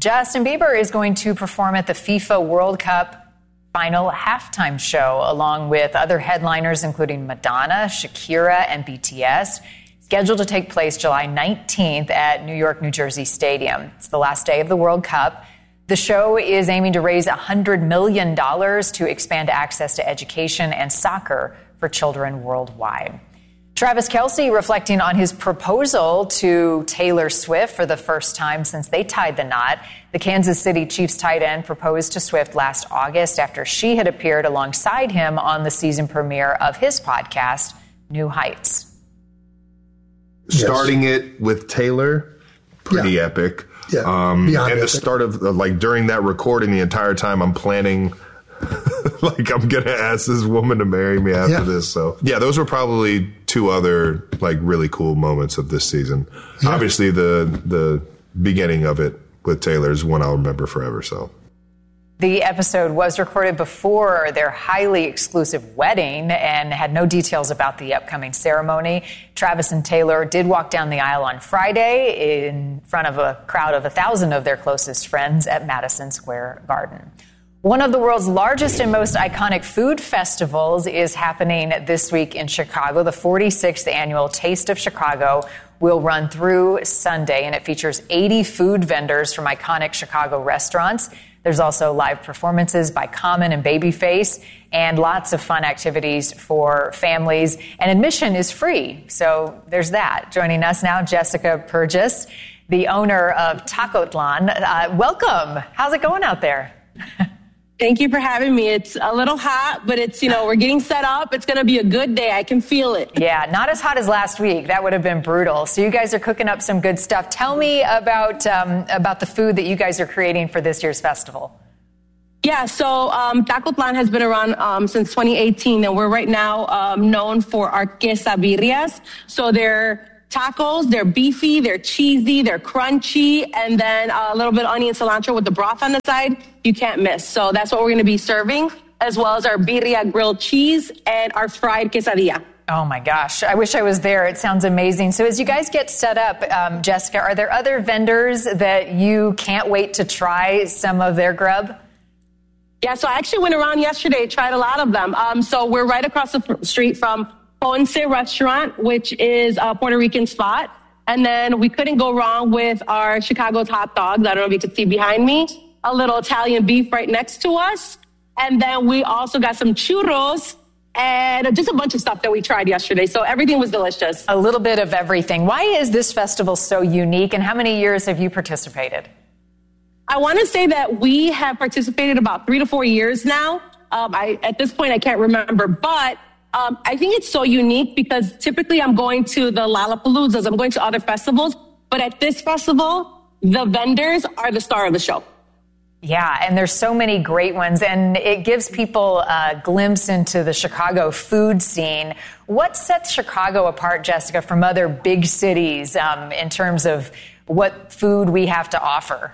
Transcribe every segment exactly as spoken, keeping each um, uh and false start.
Justin Bieber is going to perform at the FIFA World Cup final halftime show, along with other headliners, including Madonna, Shakira, and B T S. Scheduled to take place July nineteenth at New York, New Jersey Stadium. It's the last day of the World Cup. The show is aiming to raise one hundred million dollars to expand access to education and soccer for children worldwide. Travis Kelce reflecting on his proposal to Taylor Swift for the first time since they tied the knot. The Kansas City Chiefs tight end proposed to Swift last August after she had appeared alongside him on the season premiere of his podcast, New Heights. Yes. Starting it with Taylor, pretty yeah. epic. Yeah, um, and epic. the start of, like, during that recording, the entire time I'm planning, like, I'm going to ask this woman to marry me after yeah. this. So, yeah, those were probably two other, like, really cool moments of this season. Yeah. Obviously, the the beginning of it with Taylor is one I'll remember forever, so. The episode was recorded before their highly exclusive wedding and had no details about the upcoming ceremony. Travis and Taylor did walk down the aisle on Friday in front of a crowd of a thousand of their closest friends at Madison Square Garden. One of the world's largest and most iconic food festivals is happening this week in Chicago. The forty-sixth annual Taste of Chicago will run through Sunday, and it features eighty food vendors from iconic Chicago restaurants. There's also live performances by Common and Babyface and lots of fun activities for families. And admission is free, so there's that. Joining us now, Jessica Purgis, the owner of Tacotlan. Uh, welcome. How's it going out there? Thank you for having me. It's a little hot, but it's, you know, we're getting set up. It's going to be a good day. I can feel it. Yeah, not as hot as last week. That would have been brutal. So you guys are cooking up some good stuff. Tell me about um, about the food that you guys are creating for this year's festival. Yeah, so um, Tacotlan has been around um, since twenty eighteen, and we're right now um, known for our quesadillas. So they're tacos, they're beefy, they're cheesy, they're crunchy, and then a little bit of onion cilantro with the broth on the side. You can't miss. So that's what we're going to be serving, as well as our birria grilled cheese and our fried quesadilla. Oh, my gosh. I wish I was there. It sounds amazing. So as you guys get set up, um, Jessica, are there other vendors that you can't wait to try some of their grub? Yeah, so I actually went around yesterday, tried a lot of them. Um, so we're right across the street from Ponce Restaurant, which is a Puerto Rican spot. And then we couldn't go wrong with our Chicago's hot dogs. I don't know if you can see behind me. A little Italian beef right next to us. And then we also got some churros and just a bunch of stuff that we tried yesterday. So everything was delicious. A little bit of everything. Why is this festival so unique, and how many years have you participated? I want to say that we have participated about three to four years now. Um, I, at this point, I can't remember, but um, I think it's so unique because typically I'm going to the Lollapaloozas, I'm going to other festivals, but at this festival, the vendors are the star of the show. Yeah, and there's so many great ones, and it gives people a glimpse into the Chicago food scene. What sets Chicago apart, Jessica, from other big cities um, in terms of what food we have to offer?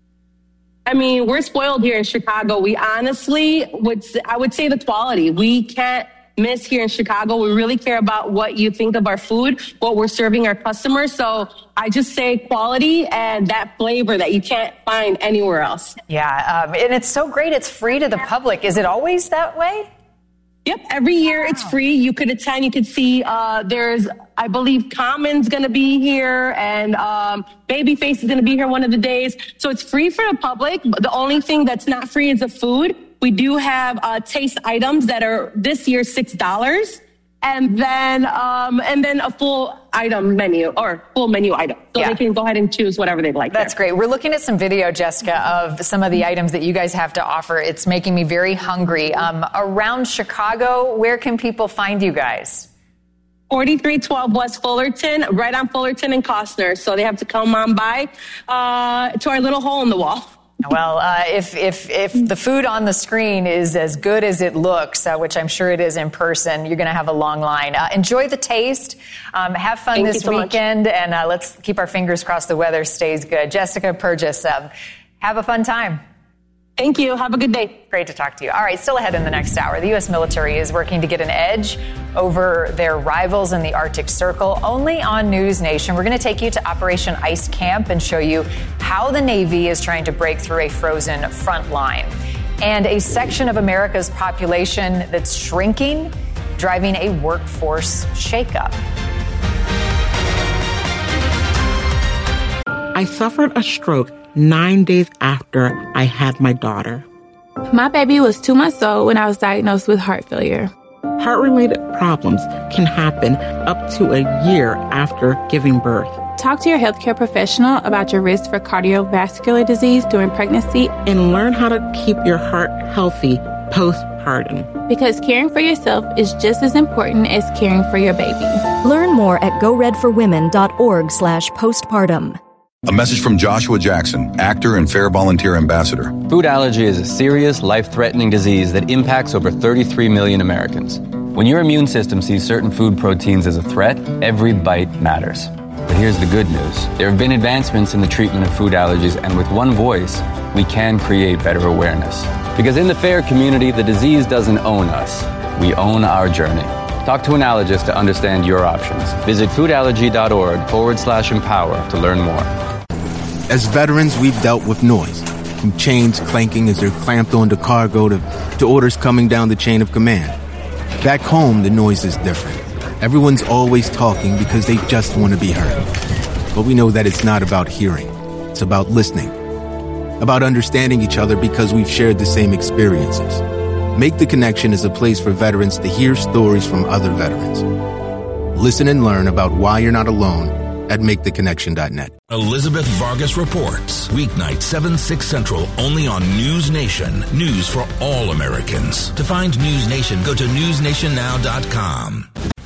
I mean, we're spoiled here in Chicago. We honestly would, I would say the quality. We can't miss here in Chicago. We really care about what you think of our food, what we're serving our customers. So I just say quality and that flavor that you can't find anywhere else. Yeah, um, and it's so great. It's free to the public. Is it always that way? Yep. Every year wow. It's free. You could attend. You could see uh, there's, I believe, Common's going to be here and um, Babyface is going to be here one of the days. So it's free for the public. The only thing that's not free is the food. We do have uh, taste items that are this year six dollars, and then um, and then a full item menu or full menu item, so yeah. they can go ahead and choose whatever they'd like. That's there. great. We're looking at some video, Jessica, of some of the items that you guys have to offer. It's making me very hungry. Um, around Chicago, where can people find you guys? forty-three twelve West Fullerton, right on Fullerton and Costner. So they have to come on by uh, to our little hole in the wall. Well, uh, if if if the food on the screen is as good as it looks, uh, which I'm sure it is in person, you're going to have a long line. Uh, enjoy the taste. Um, have fun Thank this so weekend, much. and uh, let's keep our fingers crossed the weather stays good. Jessica Purgis, uh, have a fun time. Thank you. Have a good day. Great to talk to you. All right, still ahead in the next hour. The U S military is working to get an edge over their rivals in the Arctic Circle. Only on News Nation, we're going to take you to Operation Ice Camp and show you how the Navy is trying to break through a frozen front line. And a section of America's population that's shrinking, driving a workforce shakeup. I suffered a stroke nine days after I had my daughter. My baby was two months old when I was diagnosed with heart failure. Heart-related problems can happen up to a year after giving birth. Talk to your healthcare professional about your risk for cardiovascular disease during pregnancy and learn how to keep your heart healthy postpartum. Because caring for yourself is just as important as caring for your baby. Learn more at go red for women dot org slash postpartum. A message from Joshua Jackson, actor and Fair Volunteer Ambassador. Food allergy is a serious, life-threatening disease that impacts over thirty-three million Americans. When your immune system sees certain food proteins as a threat, every bite matters. But here's the good news. There have been advancements in the treatment of food allergies, and with one voice, we can create better awareness. Because in the FAIR community, the disease doesn't own us. We own our journey. Talk to an allergist to understand your options. Visit foodallergy.org forward slash empower to learn more. As veterans, we've dealt with noise, from chains clanking as they're clamped onto cargo to, to orders coming down the chain of command. Back home, the noise is different. Everyone's always talking because they just want to be heard. But we know that it's not about hearing. It's about listening. About understanding each other because we've shared the same experiences. Make the Connection is a place for veterans to hear stories from other veterans. Listen and learn about why you're not alone at make the connection dot net. Elizabeth Vargas reports. Weeknight, seven, six Central, only on News Nation. News for all Americans. To find News Nation, go to news nation now dot com.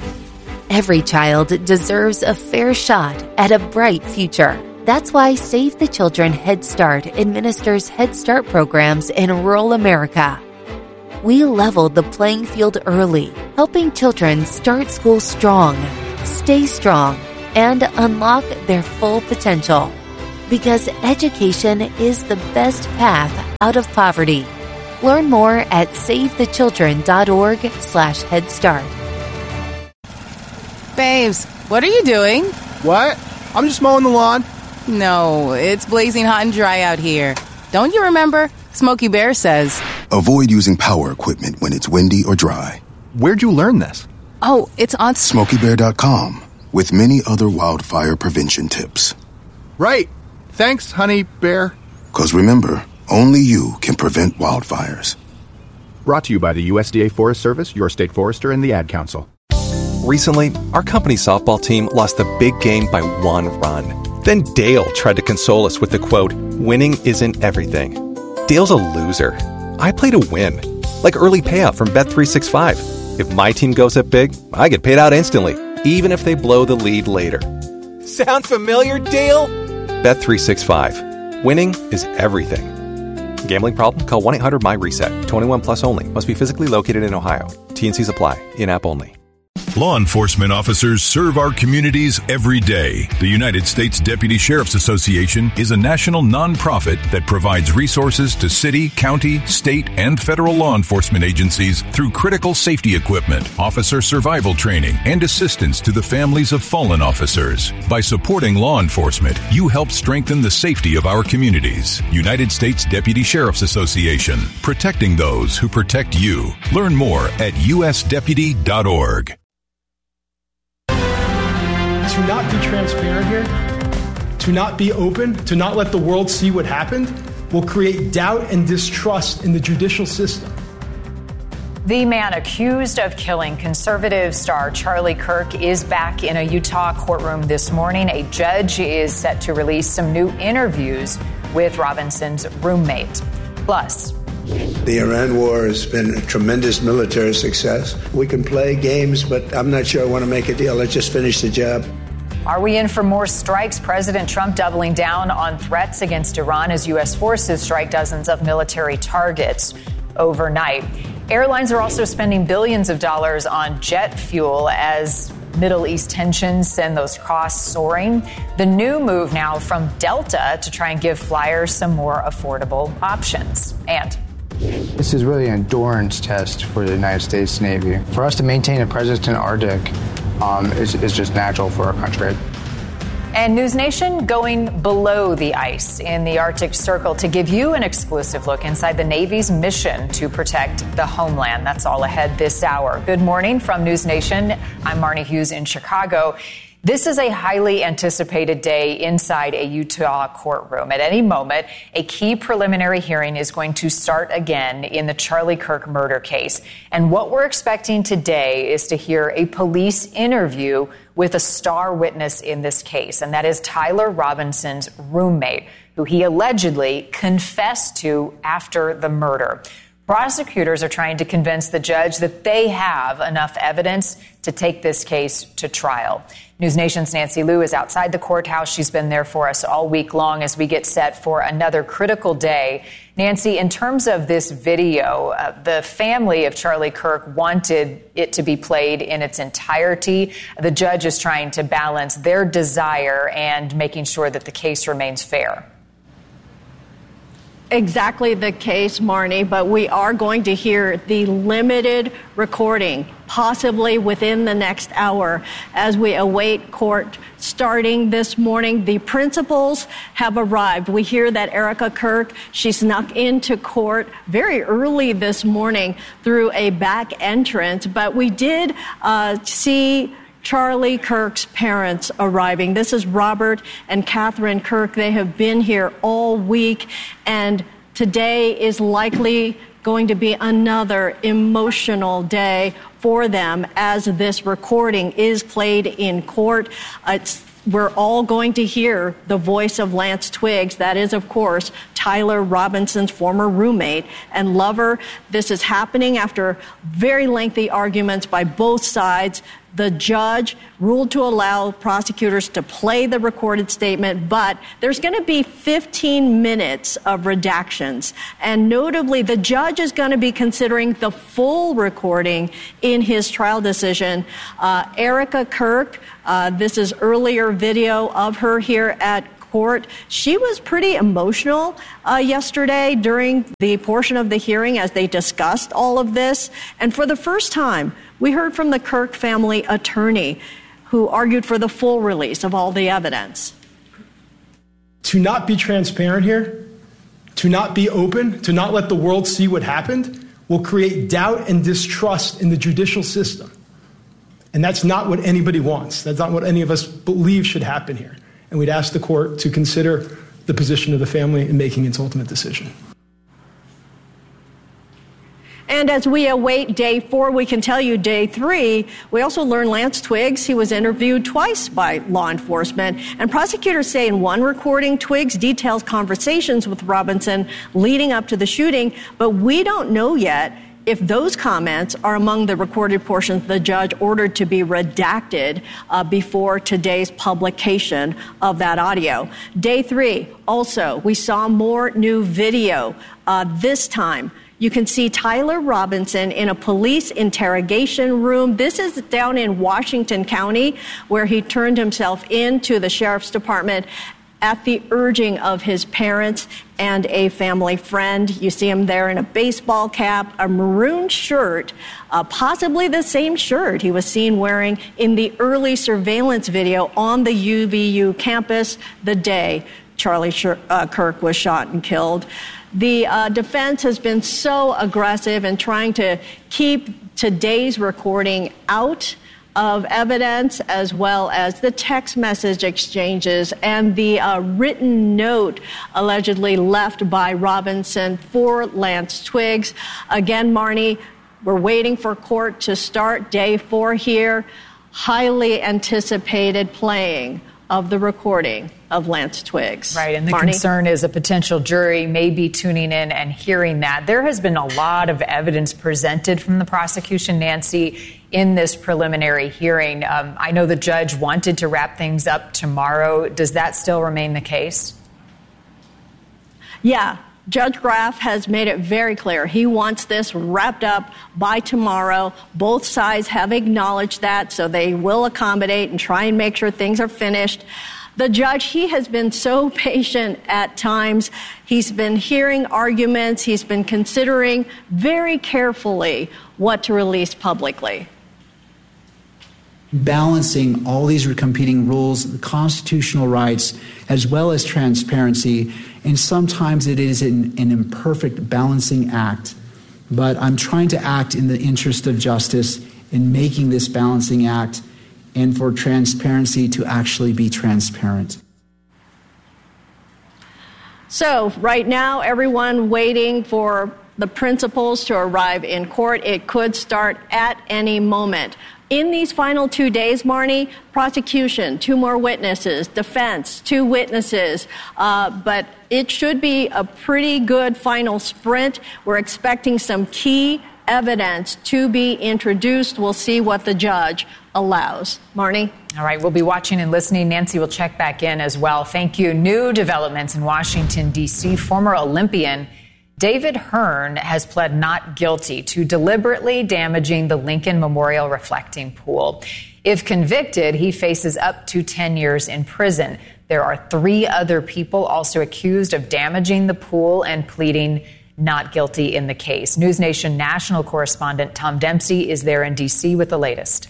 Every child deserves a fair shot at a bright future. That's why Save the Children Head Start administers Head Start programs in rural America. We leveled the playing field early, helping children start school strong, stay strong, and unlock their full potential. Because education is the best path out of poverty. Learn more at save the children dot org slash head start. Babes, what are you doing? What? I'm just mowing the lawn. No, it's blazing hot and dry out here. Don't you remember? Smokey Bear says, avoid using power equipment when it's windy or dry. Where'd you learn this? Oh, it's on smokey bear dot com. With many other wildfire prevention tips. Right. Thanks, honey bear. Because remember, only you can prevent wildfires. Brought to you by the U S D A Forest Service, your state forester, and the Ad Council. Recently, our company's softball team lost the big game by one run. Then Dale tried to console us with the quote, winning isn't everything. Dale's a loser. I play to win. Like early payout from Bet three sixty-five. If my team goes up big, I get paid out instantly, even if they blow the lead later. Sound familiar, Dale? Bet three sixty-five. Winning is everything. Gambling problem? Call one eight hundred my reset. twenty-one plus only. Must be physically located in Ohio. T N Cs apply. In-app only. Law enforcement officers serve our communities every day. The United States Deputy Sheriff's Association is a national nonprofit that provides resources to city, county, state, and federal law enforcement agencies through critical safety equipment, officer survival training, and assistance to the families of fallen officers. By supporting law enforcement, you help strengthen the safety of our communities. United States Deputy Sheriff's Association, protecting those who protect you. Learn more at u s deputy dot org. To not be transparent here, to not be open, to not let the world see what happened, will create doubt and distrust in the judicial system. The man accused of killing conservative star Charlie Kirk is back in a Utah courtroom this morning. A judge is set to release some new interviews with Robinson's roommate. Plus, the Iran war has been a tremendous military success. We can play games, but I'm not sure I want to make a deal. Let's just finish the job. Are we in for more strikes? President Trump doubling down on threats against Iran as U S forces strike dozens of military targets overnight. Airlines are also spending billions of dollars on jet fuel as Middle East tensions send those costs soaring. The new move now from Delta to try and give flyers some more affordable options. And this is really an endurance test for the United States Navy. For us to maintain a presence in the Arctic um, is, is just natural for our country. And News Nation going below the ice in the Arctic Circle to give you an exclusive look inside the Navy's mission to protect the homeland. That's all ahead this hour. Good morning from News Nation. I'm Marnie Hughes in Chicago. This is a highly anticipated day inside a Utah courtroom. At any moment, a key preliminary hearing is going to start again in the Charlie Kirk murder case. And what we're expecting today is to hear a police interview with a star witness in this case, and that is Tyler Robinson's roommate, who he allegedly confessed to after the murder. Prosecutors are trying to convince the judge that they have enough evidence to take this case to trial. News Nation's Nancy Liu is outside the courthouse. She's been there for us all week long as we get set for another critical day. Nancy, in terms of this video, uh, the family of Charlie Kirk wanted it to be played in its entirety. The judge is trying to balance their desire and making sure that the case remains fair. Exactly the case, Marnie, but we are going to hear the limited recording, possibly within the next hour, as we await court starting this morning. The principals have arrived. We hear that Erica Kirk, she snuck into court very early this morning through a back entrance, but we did uh, see Charlie Kirk's parents arriving. This is Robert and Catherine Kirk. They have been here all week, and today is likely going to be another emotional day for them as this recording is played in court. It's We're all going to hear the voice of Lance Twiggs. That is, of course, Tyler Robinson's former roommate and lover. This is happening after very lengthy arguments by both sides. The judge ruled to allow prosecutors to play the recorded statement, but there's going to be fifteen minutes of redactions. And notably, the judge is going to be considering the full recording in his trial decision. Uh, Erica Kirk, uh, this is earlier video of her here at court. She was pretty emotional uh, yesterday during the portion of the hearing as they discussed all of this. And for the first time, we heard from the Kirk family attorney who argued for the full release of all the evidence. To not be transparent here, to not be open, to not let the world see what happened, will create doubt and distrust in the judicial system. And that's not what anybody wants. That's not what any of us believe should happen here. And we'd ask the court to consider the position of the family in making its ultimate decision. And as we await day four, we can tell you day three, we also learned Lance Twiggs, he was interviewed twice by law enforcement. And prosecutors say in one recording, Twiggs details conversations with Robinson leading up to the shooting. But we don't know yet if those comments are among the recorded portions the judge ordered to be redacted uh, before today's publication of that audio. Day three, also, we saw more new video. Uh, this time, you can see Tyler Robinson in a police interrogation room. This is down in Washington County, where he turned himself into the sheriff's department at the urging of his parents and a family friend. You see him there in a baseball cap, a maroon shirt, uh, possibly the same shirt he was seen wearing in the early surveillance video on the U V U campus the day Charlie Shir- uh, Kirk was shot and killed. The uh, defense has been so aggressive in trying to keep today's recording out of evidence, as well as the text message exchanges and the uh, written note allegedly left by Robinson for Lance Twiggs. Again, Marnie, we're waiting for court to start day four here. Highly anticipated playing of the recording of Lance Twiggs. Right, and the Marnie? concern is a potential jury may be tuning in and hearing that. There has been a lot of evidence presented from the prosecution, Nancy, in this preliminary hearing. Um, I know the judge wanted to wrap things up tomorrow. Does that still remain the case? Yeah. Judge Graff has made it very clear he wants this wrapped up by tomorrow. Both sides have acknowledged that, so they will accommodate and try and make sure things are finished. The judge, he has been so patient at times. He's been hearing arguments. He's been considering very carefully what to release publicly. Balancing all these competing rules, the constitutional rights, as well as transparency. And sometimes it is an, an imperfect balancing act. But I'm trying to act in the interest of justice in making this balancing act and for transparency to actually be transparent. So right now, everyone waiting for the principals to arrive in court. It could start at any moment. In these final two days, Marnie, prosecution, two more witnesses, defense, two witnesses, uh, but it should be a pretty good final sprint. We're expecting some key evidence to be introduced. We'll see what the judge allows. Marnie? All right, we'll be watching and listening. Nancy will check back in as well. Thank you. New developments in Washington, D C. Former Olympian David Hearn has pled not guilty to deliberately damaging the Lincoln Memorial reflecting pool. If convicted, he faces up to ten years in prison. There are three other people also accused of damaging the pool and pleading not guilty in the case. News Nation national correspondent Tom Dempsey is there in D C with the latest.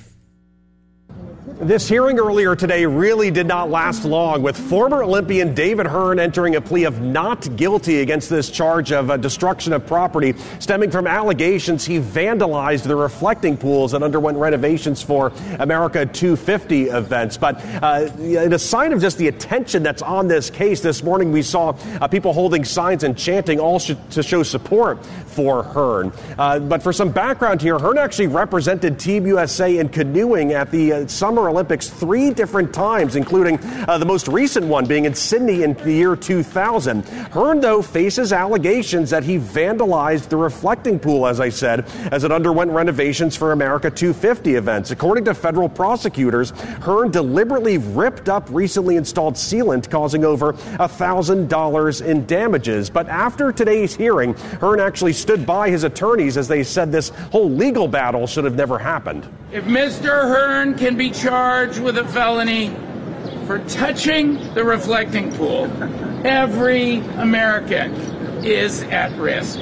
This hearing earlier today really did not last long, with former Olympian David Hearn entering a plea of not guilty against this charge of uh, destruction of property stemming from allegations he vandalized the reflecting pools that underwent renovations for America two fifty events. But uh, in a sign of just the attention that's on this case, this morning we saw uh, people holding signs and chanting all sh- to show support for Hearn. Uh, but for some background here, Hearn actually represented Team U S A in canoeing at the uh, Summer Olympics three different times, including uh, the most recent one being in Sydney in the year two thousand. Hearn, though, faces allegations that he vandalized the reflecting pool, as I said, as it underwent renovations for America two fifty events. According to federal prosecutors, Hearn deliberately ripped up recently installed sealant, causing over one thousand dollars in damages. But after today's hearing, Hearn actually stood by his attorneys as they said this whole legal battle should have never happened. If Mister Hearn can be charged with a felony for touching the reflecting pool, every American is at risk.